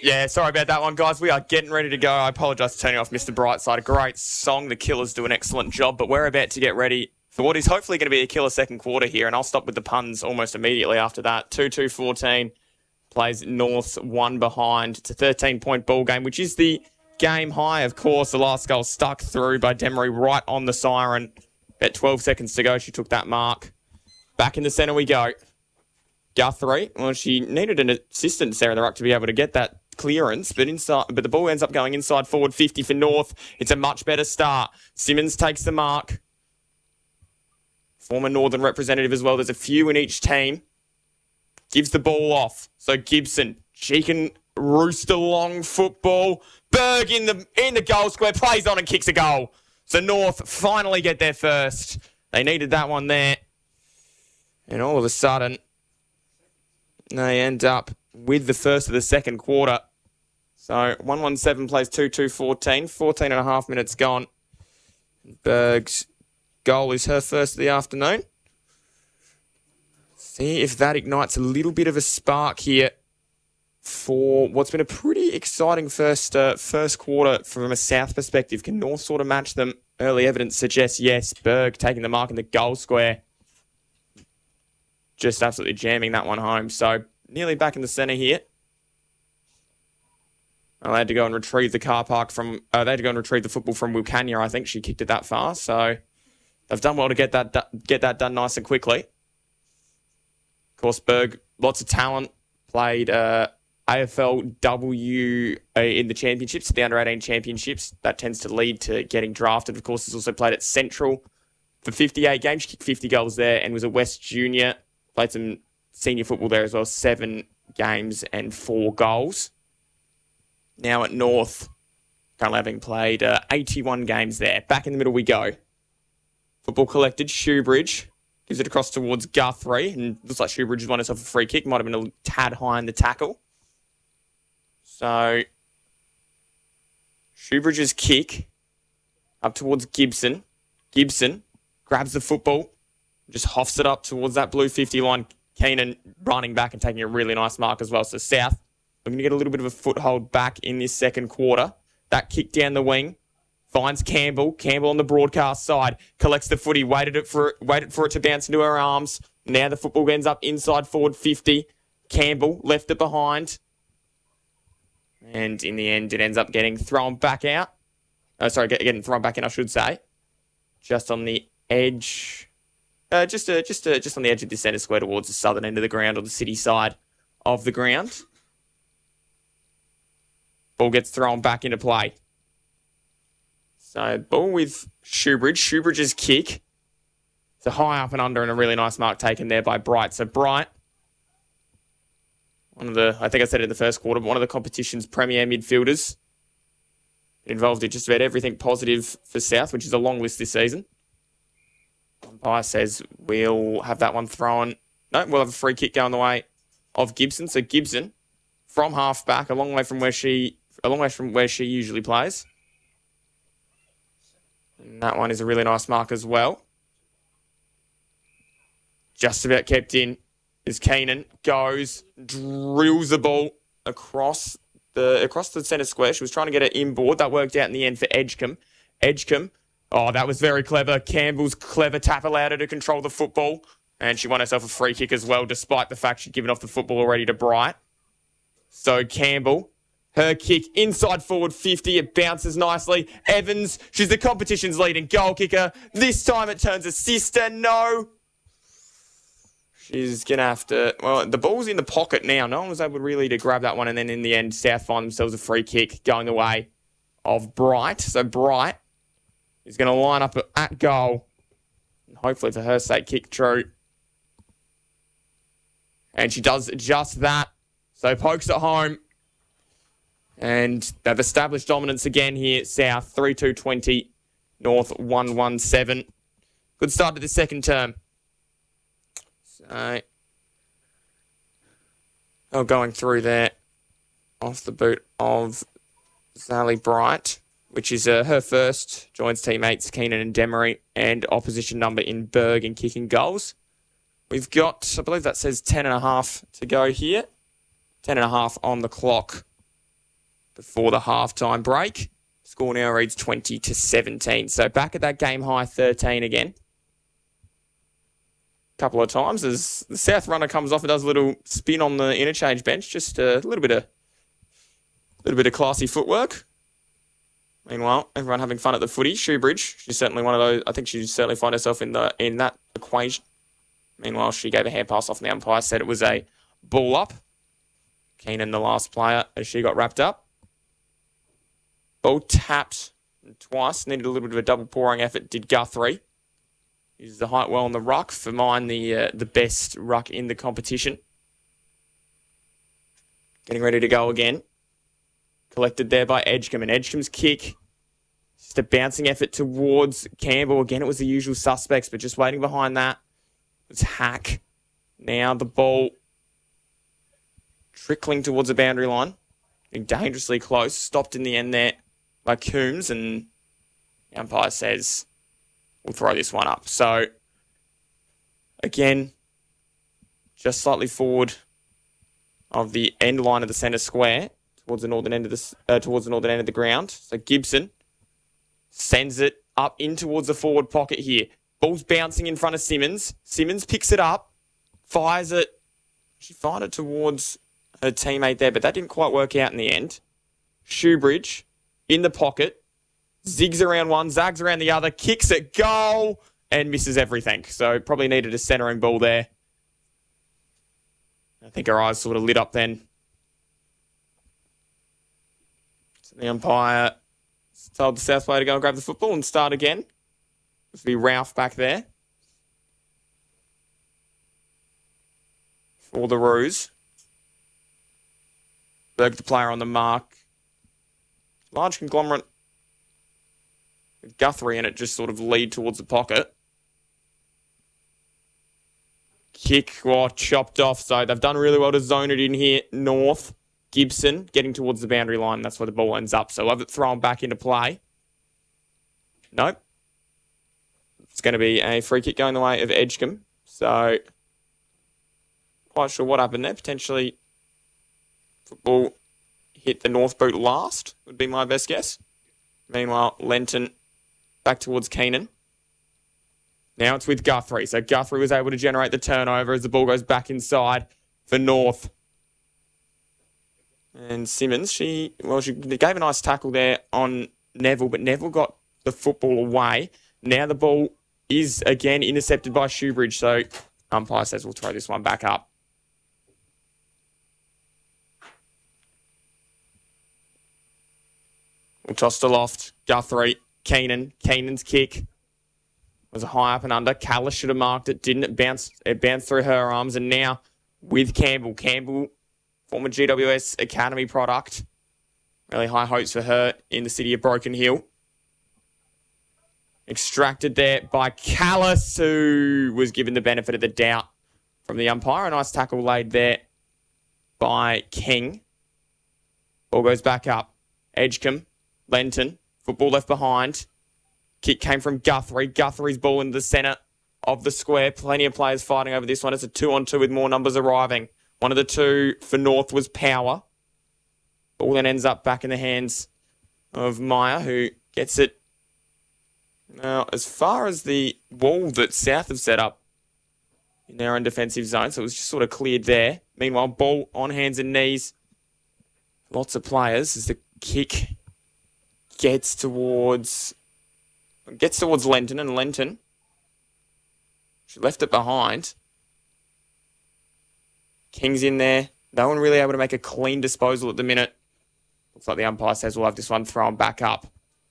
Yeah, sorry about that one, guys. We are getting ready to go. I apologise for turning off Mr. Brightside. A great song. The Killers do an excellent job, but we're about to get ready for what is hopefully going to be a killer second quarter here, and I'll stop with the puns almost immediately after that. 2-2-14 plays North's one behind. It's a 13-point ball game, which is the game high, of course. The last goal stuck through by Demery right on the siren. About 12 seconds to go, she took that mark. Back in the centre we go. Guthrie, well, she needed an assistant, Sarah the Ruck, to be able to get that clearance, but the ball ends up going inside forward 50 for North. It's a much better start. Simmons takes the mark. Former Northern representative as well. There's a few in each team. Gives the ball off. So Gibson, she can roost a long football. Berg in the goal square, plays on and kicks a goal. So North finally get there first. They needed that one there. And all of a sudden, they end up with the first of the second quarter. So 1-1-7 plays 2-2-14. 14 and a half minutes gone. Berg's goal is her first of the afternoon. See if that ignites a little bit of a spark here for what's been a pretty exciting first quarter from a South perspective. Can North sort of match them? Early evidence suggests yes. Berg taking the mark in the goal square. Just absolutely jamming that one home. So nearly back in the centre here. They had to go and retrieve the car park from... they had to go and retrieve the football from Wilcannia. I think she kicked it that far. So they've done well to get that done nice and quickly. Of course, Berg, lots of talent. Played AFLW in the championships, the under-18 championships. That tends to lead to getting drafted. Of course, has also played at Central for 58 games. She kicked 50 goals there and was a West junior. Played some senior football there as well. 7 games and 4 goals. Now at North, currently having played 81 games there. Back in the middle we go. Football collected. Shoebridge gives it across towards Guthrie. And looks like Shoebridge has won herself a free kick. Might have been a tad high in the tackle. So, Shoebridge's kick up towards Gibson. Gibson grabs the football. Just hoffs it up towards that blue 50 line. Keenan running back and taking a really nice mark as well. So South, we're going to get a little bit of a foothold back in this second quarter. That kick down the wing. Finds Campbell. Campbell on the broadcast side. Collects the footy. Waited for it to bounce into her arms. Now the football ends up inside forward 50. Campbell left it behind. And in the end, it ends up getting thrown back out. Getting thrown back in, I should say. Just on the edge... Just on the edge of the centre square towards the southern end of the ground or the city side of the ground. Ball gets thrown back into play. So ball with Shoebridge. Shoebridge's kick. It's a high up and under and a really nice mark taken there by Bright. So Bright, I think I said it in the first quarter, but one of the competition's premier midfielders. Involved in just about everything positive for South, which is a long list this season. Umpire says we'll have that one thrown. No, we'll have a free kick going the way of Gibson. So Gibson, from half back, a long way from where she usually plays. And that one is a really nice mark as well. Just about kept in as Keenan goes, drills the ball across the centre square. She was trying to get it inboard. That worked out in the end for Edgecombe. Oh, that was very clever. Campbell's clever tap allowed her to control the football. And she won herself a free kick as well, despite the fact she'd given off the football already to Bright. So Campbell, her kick inside forward 50. It bounces nicely. Evans, she's the competition's leading goal kicker. This time it turns assist and no. She's going to have to... Well, the ball's in the pocket now. No one was able really to grab that one. And then in the end, South find themselves a free kick going the way of Bright. So Bright is going to line up at goal. And hopefully, for her sake, kick true. And she does just that. So pokes it home. And they've established dominance again here at South. 3-2-20. North 1-1-7. Good start to the second term. So, going through there off the boot of Sally Bright, which is her first, joins teammates Keenan and Demery, and opposition number in Berg in kicking goals. We've got, I believe that says 10.5 to go here. 10.5 on the clock before the halftime break. Score now reads 20-17. So back at that game high 13 again. Couple of times as the South runner comes off and does a little spin on the interchange bench. Just a little bit of classy footwork. Meanwhile, everyone having fun at the footy. Shoebridge, she's certainly one of those. I think she'd certainly find herself in that equation. Meanwhile, she gave a hand pass off and the umpire said it was a ball up. Keenan, the last player, as she got wrapped up. Ball tapped twice. Needed a little bit of a double pouring effort. Did Guthrie. Uses the height well on the ruck. For mine, the best ruck in the competition. Getting ready to go again. Collected there by Edgecombe. And Edgecombe's kick. Just a bouncing effort towards Campbell. Again, it was the usual suspects, but just waiting behind that. It's Hack. Now the ball trickling towards the boundary line. Getting dangerously close. Stopped in the end there by Coombs. And the umpire says, we'll throw this one up. So, again, just slightly forward of the end line of the centre square. Towards the northern end of the ground. So Gibson sends it up in towards the forward pocket here. Ball's bouncing in front of Simmons. Simmons picks it up, fires it. She fired it towards her teammate there, but that didn't quite work out in the end. Shoebridge in the pocket, zigs around one, zags around the other, kicks it, goal, and misses everything. So probably needed a centering ball there. I think her eyes sort of lit up then. The umpire told the South player to go and grab the football and start again. This will be Ralph back there. For the Roos. Berg, the player on the mark. Large conglomerate with Guthrie in it, just sort of lead towards the pocket. Kick, chopped off. So they've done really well to zone it in here. North. Gibson getting towards the boundary line. That's where the ball ends up. So we'll have it thrown back into play. Nope. It's going to be a free kick going the way of Edgecombe. So, quite sure what happened there. Potentially, football hit the North boot last, would be my best guess. Meanwhile, Lenton back towards Keenan. Now it's with Guthrie. So Guthrie was able to generate the turnover as the ball goes back inside for North. And Simmons, she gave a nice tackle there on Neville, but Neville got the football away. Now the ball is again intercepted by Shoebridge, so umpire says we'll throw this one back up. We'll toss to Loft. Guthrie, Keenan. Keenan's kick was a high up and under. Callis should have marked it, didn't it? It bounced through her arms, and now with Campbell. Campbell, former GWS Academy product. Really high hopes for her in the city of Broken Hill. Extracted there by Callis, who was given the benefit of the doubt from the umpire. A nice tackle laid there by King. Ball goes back up. Edgecombe, Lenton, football left behind. Kick came from Guthrie. Guthrie's ball into the centre of the square. Plenty of players fighting over this one. It's a 2-on-2 with more numbers arriving. One of the two for North was Power. Ball then ends up back in the hands of Meyer, who gets it. Now, as far as the wall that South have set up in their own defensive zone, so it was just sort of cleared there. Meanwhile, ball on hands and knees. Lots of players as the kick gets towards Lenton, and Lenton, she left it behind. King's in there. No one really able to make a clean disposal at the minute. Looks like the umpire says we'll have this one thrown back up.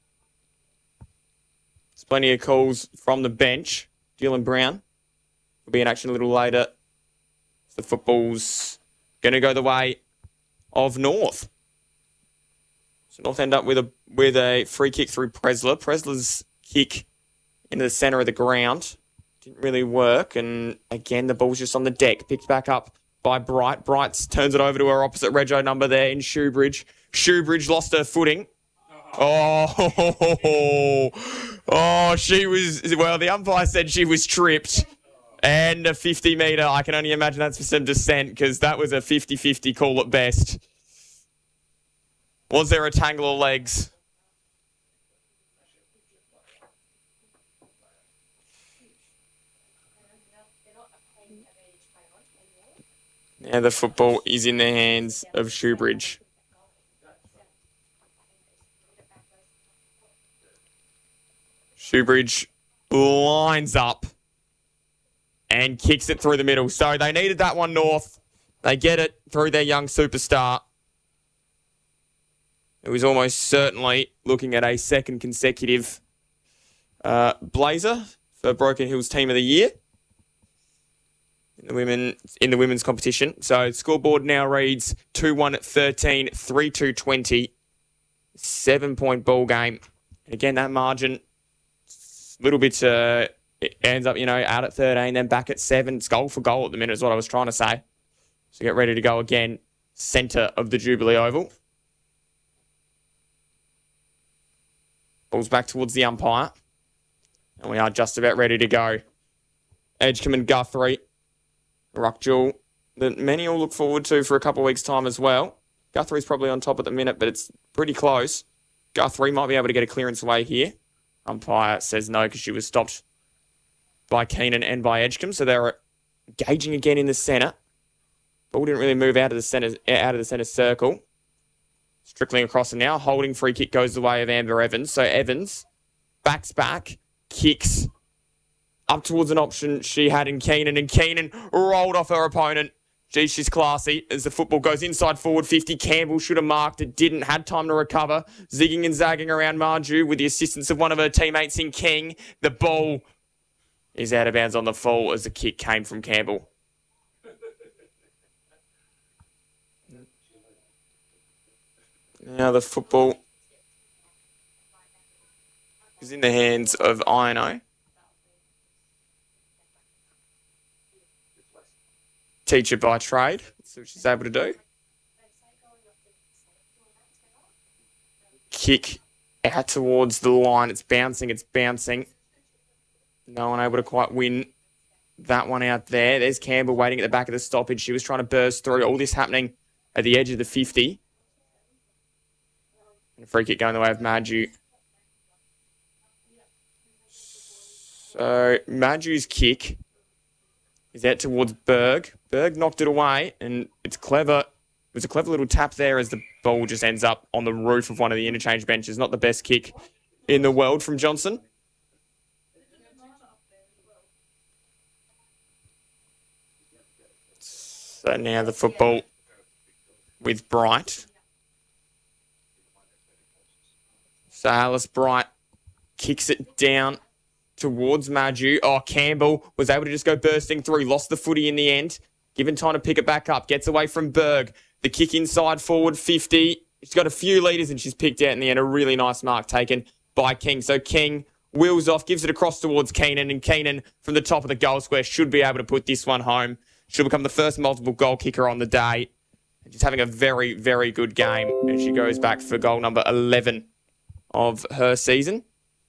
There's plenty of calls from the bench. Dylan Brown will be in action a little later. The football's going to go the way of North. So North end up with a free kick through Presler. Presler's kick into the centre of the ground didn't really work. And again, the ball's just on the deck. Picked back up by Bright. Bright turns it over to her opposite rego number there in Shoebridge. Shoebridge lost her footing. She was... Well, the umpire said she was tripped. And a 50 metre. I can only imagine that's for some descent because that was a 50-50 call at best. Was there a tangle of legs? Now the football is in the hands of Shoebridge. Shoebridge lines up and kicks it through the middle. So they needed that one north. They get it through their young superstar. It was almost certainly looking at a second consecutive blazer for Broken Hill's Team of the Year in the women's competition. So scoreboard now reads 2-1-13, 3-2-20, 7-point ball game. And again, that margin, a little bit, it ends up, out at 13, then back at 7. It's goal for goal at the minute is what I was trying to say. So get ready to go again. Centre of the Jubilee Oval. Ball's back towards the umpire. And we are just about ready to go. Edgecombe and Guthrie. Ruck duel that many will look forward to for a couple of weeks' time as well. Guthrie's probably on top at the minute, but it's pretty close. Guthrie might be able to get a clearance away here. Umpire says no because she was stopped by Keenan and by Edgecombe. So they're engaging again in the centre. Ball didn't really move out of the centre circle. Strickling across and now. Holding free kick goes the way of Amber Evans. So Evans backs back, kicks up towards an option she had in Keenan, and Keenan rolled off her opponent. Gee, she's classy as the football goes inside forward 50. Campbell should have marked it, didn't, had time to recover. Zigging and zagging around Marju with the assistance of one of her teammates in King. The ball is out of bounds on the fall as the kick came from Campbell. Now the football is in the hands of Ino. Teacher by trade. That's what she's able to do. Kick out towards the line. It's bouncing. No one able to quite win that one out there. There's Campbell waiting at the back of the stoppage. She was trying to burst through. All this happening at the edge of the 50. And a free kick going the way of Marju. So Marju's kick is out towards Berg. Berg knocked it away, and it's clever. It was a clever little tap there as the ball just ends up on the roof of one of the interchange benches. Not the best kick in the world from Johnson. So now the football with Bright. So Alice Bright kicks it down towards Marju. Oh, Campbell was able to just go bursting through. Lost the footy in the end. Given time to pick it back up. Gets away from Berg. The kick inside forward 50. She's got a few leaders and she's picked out in the end. A really nice mark taken by King. So King wheels off, gives it across towards Keenan. And Keenan from the top of the goal square should be able to put this one home. She'll become the first multiple goal kicker on the day. She's having a very, very good game. And she goes back for goal number 11 of her season.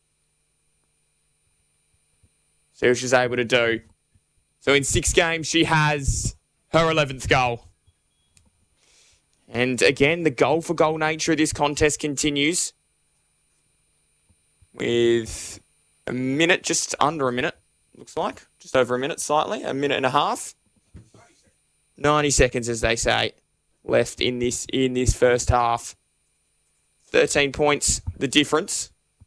See what she's able to do. So in 6 games, she has her 11th goal. And again, the goal-for-goal nature of this contest continues with a minute, just under a minute, looks like. Just over a minute, slightly. A minute and a half. 90 seconds, as they say, left in this first half. 13 points, the difference.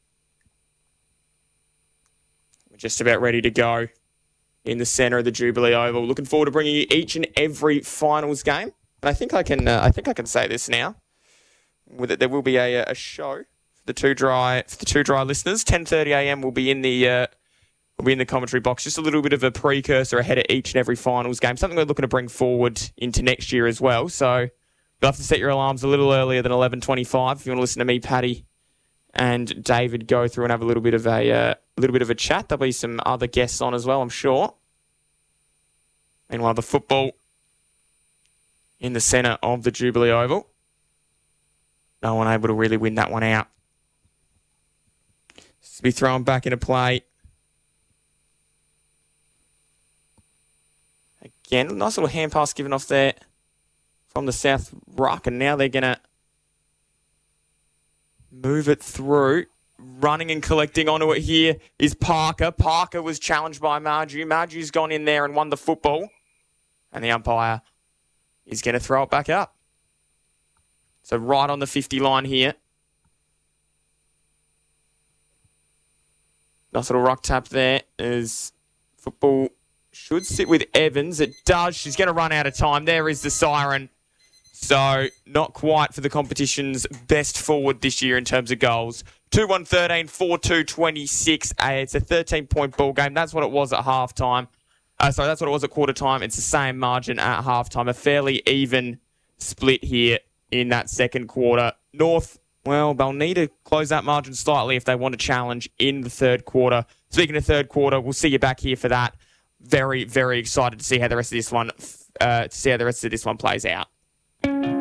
We're just about ready to go in the centre of the Jubilee Oval. Looking forward to bringing you each and every finals game. And I think I can say this now. With it, there will be a show for the Too Dry listeners. 10:30 a.m. will be in the commentary box. Just a little bit of a precursor ahead of each and every finals game. Something we're looking to bring forward into next year as well. So you'll have to set your alarms a little earlier than 11:25 if you want to listen to me, Paddy, and David go through and have a little bit of a chat. There'll be some other guests on as well, I'm sure. Meanwhile, the football in the centre of the Jubilee Oval. No one able to really win that one out. This will be thrown back into play. Again, nice little hand pass given off there from the South Ruck, and now they're going to move it through. Running and collecting onto it here is Parker. Parker was challenged by Margie. Margie's gone in there and won the football. And the umpire is going to throw it back up. So right on the 50 line here. Nice little rock tap there as football should sit with Evans. It does. She's going to run out of time. There is the siren. So not quite for the competition's best forward this year in terms of goals. 2-1-13, 4-2-26. It's a 13-point ball game. That's what it was at halftime. That's what it was at quarter time. It's the same margin at halftime. A fairly even split here in that second quarter. North, well, they'll need to close that margin slightly if they want to challenge in the third quarter. Speaking of third quarter, we'll see you back here for that. Very, very excited to see how the rest of this one plays out.